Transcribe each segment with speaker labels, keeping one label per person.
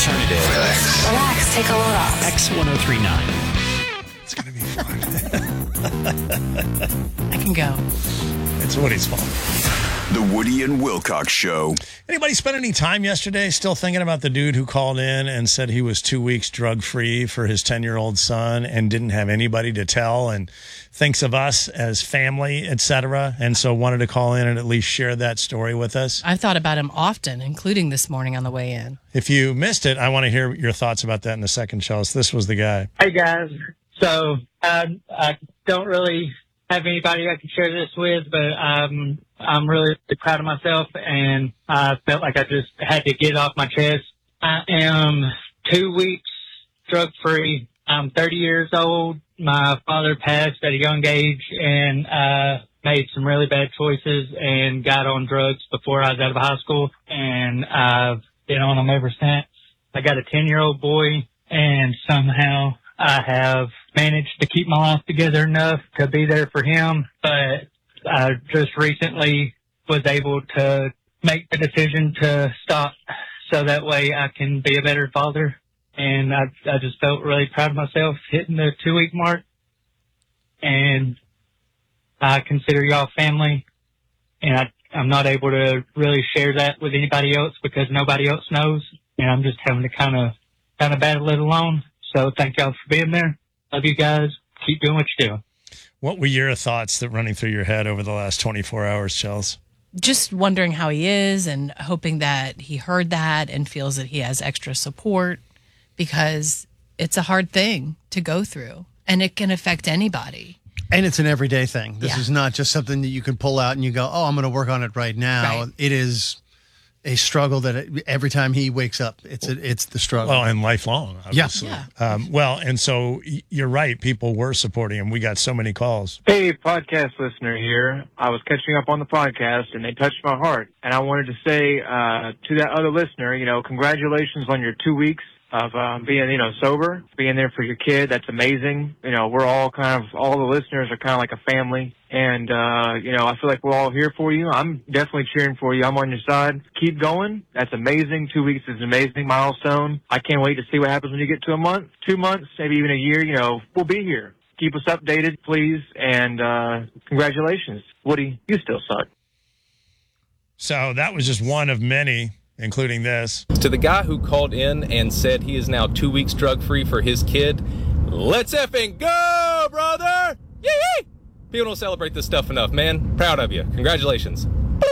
Speaker 1: alternative.
Speaker 2: Relax, take a load off.
Speaker 1: X1039.
Speaker 3: It's going to be fun.
Speaker 4: I can go.
Speaker 3: It's Woody's fault.
Speaker 5: The Woody and Wilcox Show.
Speaker 3: Anybody spend any time yesterday still thinking about the dude who called in and said he was 2 weeks drug-free for his 10-year-old son and didn't have anybody to tell and thinks of us as family, etc., and so wanted to call in and at least share that story with us?
Speaker 4: I've thought about him often, including this morning on the way in.
Speaker 3: If you missed it, I want to hear your thoughts about that in a second, Chelsea. This was the guy.
Speaker 6: Hey, guys. So I don't really have anybody I can share this with, but I'm really proud of myself, and I felt like I just had to get it off my chest. I am 2 weeks drug-free. I'm 30 years old. My father passed at a young age and made some really bad choices and got on drugs before I was out of high school, and I've been on them ever since. I got a 10-year-old boy, and somehow I have managed to keep my life together enough to be there for him, but I just recently was able to make the decision to stop so that way I can be a better father. And I just felt really proud of myself hitting the 2 week mark. And I consider y'all family. And I'm not able to really share that with anybody else because nobody else knows. And I'm just having to kind of battle it alone. So thank y'all for being there. Love you guys. Keep doing what you do.
Speaker 3: What were your thoughts that running through your head over the last 24 hours, Chelsea?
Speaker 4: Just wondering how he is and hoping that he heard that and feels that he has extra support, because it's a hard thing to go through and it can affect anybody.
Speaker 7: And it's an everyday thing. This
Speaker 4: Yeah.
Speaker 7: is not just something that you can pull out and you go, oh, I'm going to work on it right now.
Speaker 4: Right.
Speaker 7: It is a struggle that every time he wakes up, it's the struggle.
Speaker 3: Well, and lifelong, obviously.
Speaker 4: Yeah.
Speaker 3: Well, and so you're right. People were supporting him. We got so many calls.
Speaker 8: Hey, podcast listener here. I was catching up on the podcast, and they touched my heart. And I wanted to say to that other listener, congratulations on your 2 weeks of being, sober, being there for your kid. That's amazing. We're all all the listeners are kind of like a family. And, I feel like we're all here for you. I'm definitely cheering for you. I'm on your side. Keep going. That's amazing. 2 weeks is an amazing milestone. I can't wait to see what happens when you get to a month, 2 months, maybe even a year. We'll be here. Keep us updated, please. And congratulations. Woody, you still suck.
Speaker 3: So that was just one of many, including this.
Speaker 9: To the guy who called in and said he is now 2 weeks drug-free for his kid, let's effing go, brother! Yee! People don't celebrate this stuff enough, man. Proud of you. Congratulations.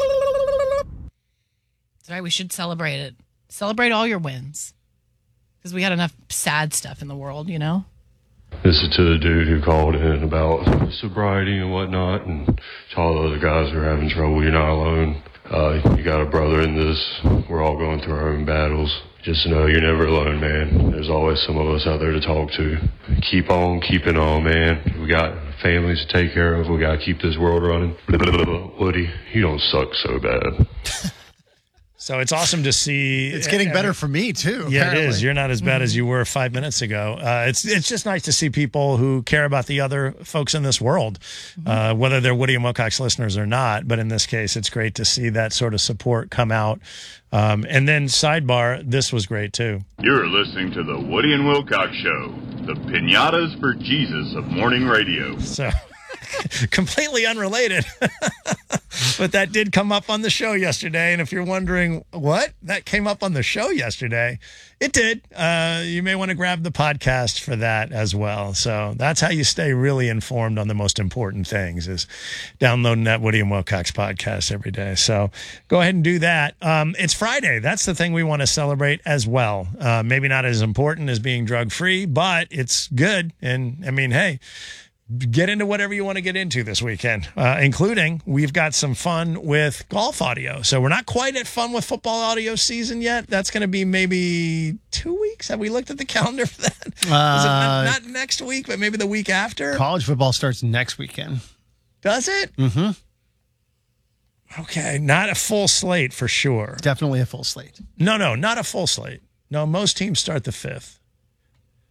Speaker 4: That's right. We should celebrate it. Celebrate all your wins. Because we got enough sad stuff in the world,
Speaker 10: This is to the dude who called in about sobriety and whatnot, and to all the other guys who are having trouble. You're not alone. You got a brother in this. We're all going through our own battles. Just know you're never alone, man. There's always some of us out there to talk to. Keep on keeping on, man. We got families to take care of. We got to keep this world running. Woody, you don't suck so bad.
Speaker 3: So it's awesome to see.
Speaker 7: It's getting better for me, too.
Speaker 3: Yeah,
Speaker 7: apparently.
Speaker 3: it is. You're not as bad as you were 5 minutes ago. It's just nice to see people who care about the other folks in this world, whether they're Woody and Wilcox listeners or not. But in this case, it's great to see that sort of support come out. And then sidebar, this was great, too.
Speaker 11: You're listening to the Woody and Wilcox Show, the Pinatas for Jesus of morning radio.
Speaker 3: So completely unrelated. But that did come up on the show yesterday. And if you're wondering what? That came up on the show yesterday. It did. You may want to grab the podcast for that as well. So that's how you stay really informed on the most important things, is downloading that Woody and Wilcox podcast every day. So go ahead and do that. It's Friday. That's the thing we want to celebrate as well. Maybe not as important as being drug-free, but it's good. And I mean, hey, get into whatever you want to get into this weekend, including we've got some fun with golf audio. So we're not quite at fun with football audio season yet. That's going to be maybe 2 weeks. Have we looked at the calendar for that? Is it not next week, but maybe the week after?
Speaker 7: College football starts next weekend.
Speaker 3: Does it?
Speaker 7: Mm-hmm.
Speaker 3: Okay, not a full slate for sure.
Speaker 7: Definitely a full slate.
Speaker 3: No, not a full slate. No, most teams start the 5th.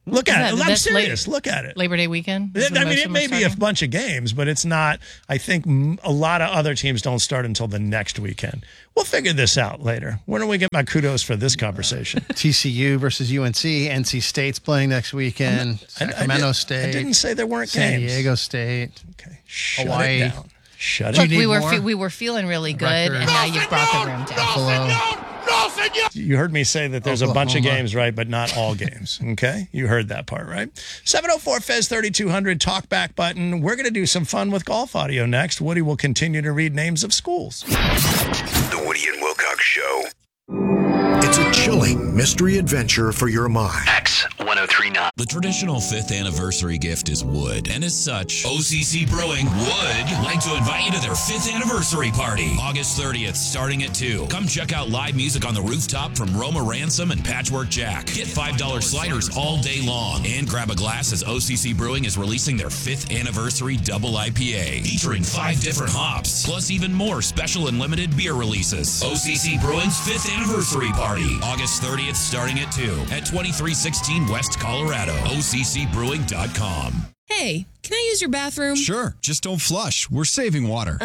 Speaker 3: Look at it. I'm
Speaker 4: That's
Speaker 3: serious. Look at it.
Speaker 4: Labor Day weekend? is when
Speaker 3: I mean,
Speaker 4: most
Speaker 3: it
Speaker 4: of them
Speaker 3: may
Speaker 4: are
Speaker 3: be a
Speaker 4: starting?
Speaker 3: bunch of games, but it's not. I think a lot of other teams don't start until the next weekend. We'll figure this out later. When do we get my kudos for this conversation?
Speaker 7: TCU versus UNC. NC State's playing next weekend. Sacramento State.
Speaker 3: I didn't say there weren't
Speaker 7: San
Speaker 3: games.
Speaker 7: Diego State.
Speaker 3: Okay. Shut
Speaker 7: Hawaii.
Speaker 3: it down. Shut
Speaker 4: Look,
Speaker 3: it
Speaker 7: need
Speaker 4: we were feeling really good,
Speaker 7: Rutgers.
Speaker 4: and now you've brought the room down.
Speaker 7: Buffalo.
Speaker 3: You heard me say that there's a bunch of
Speaker 7: Oklahoma.
Speaker 3: games, right? But not all games. Okay. You heard that part, right? 704 Fez 3200 talk back button. We're going to do some fun with golf audio next. Woody will continue to read names of schools.
Speaker 5: The Woody and Wilcox Show.
Speaker 12: It's a chilling mystery adventure for your mind.
Speaker 1: X1039.
Speaker 13: The traditional 5th anniversary gift is wood, and as such, OCC Brewing would like to invite you to their 5th anniversary party, August 30th, starting at 2. Come check out live music on the rooftop from Roma Ransom and Patchwork Jack. Get $5 sliders all day long, and grab a glass as OCC Brewing is releasing their 5th anniversary double IPA, featuring 5 different hops, plus even more special and limited beer releases. OCC Brewing's 5th anniversary party, August 30th, starting at 2 at 2316 West Colorado. OCCBrewing.com.
Speaker 14: Hey, can I use your bathroom?
Speaker 15: Sure, just don't flush. We're saving water.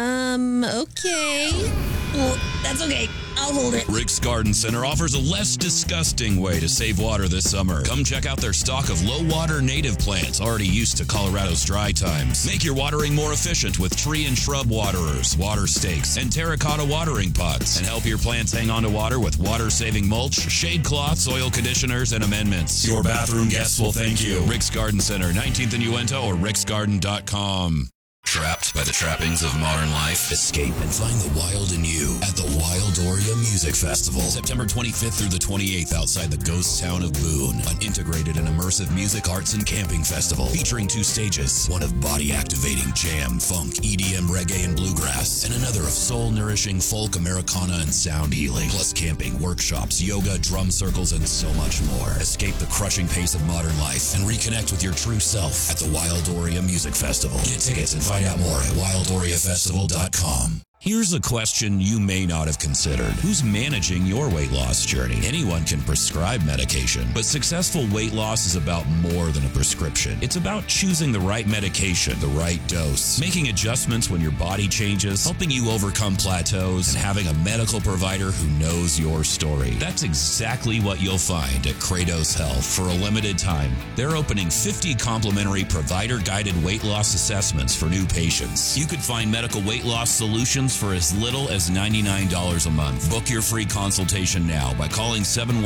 Speaker 14: Okay. Well, that's okay. I'll hold it.
Speaker 13: Rick's Garden Center offers a less disgusting way to save water this summer. Come check out their stock of low-water native plants already used to Colorado's dry times. Make your watering more efficient with tree and shrub waterers, water stakes, and terracotta watering pots. And help your plants hang on to water with water-saving mulch, shade cloths, oil conditioners, and amendments. Your bathroom guests will thank you. Rick's Garden Center, 19th and Uinta, or ricksgarden.com. Trapped by the trappings of modern life? Escape and find the wild in you at the Wildoria Music Festival. September 25th through the 28th outside the ghost town of Boone. An integrated and immersive music, arts, and camping festival featuring 2 stages. One of body-activating jam, funk, EDM, reggae, and bluegrass. And another of soul-nourishing folk, Americana, and sound healing. Plus camping, workshops, yoga, drum circles, and so much more. Escape the crushing pace of modern life and reconnect with your true self at the Wildoria Music Festival. Get tickets and find out more at wildoriafestival.com. Here's a question you may not have considered. Who's managing your weight loss journey? Anyone can prescribe medication, but successful weight loss is about more than a prescription. It's about choosing the right medication, the right dose, making adjustments when your body changes, helping you overcome plateaus, and having a medical provider who knows your story. That's exactly what you'll find at Kratos Health. For a limited time, they're opening 50 complimentary provider-guided weight loss assessments for new patients. You could find medical weight loss solutions for as little as $99 a month. Book your free consultation now by calling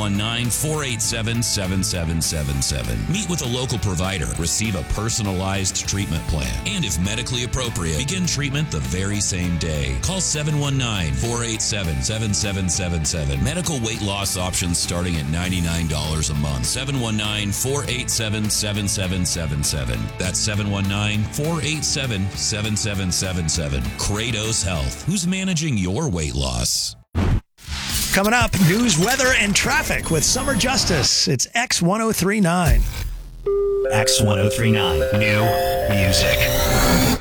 Speaker 13: 719-487-7777. Meet with a local provider. Receive a personalized treatment plan. And if medically appropriate, begin treatment the very same day. Call 719-487-7777. Medical weight loss options starting at $99 a month. 719-487-7777. That's 719-487-7777. Kratos Health. Who's managing your weight loss?
Speaker 3: Coming up, news, weather, and traffic with Summer Justice. It's X1039.
Speaker 1: X1039. New music.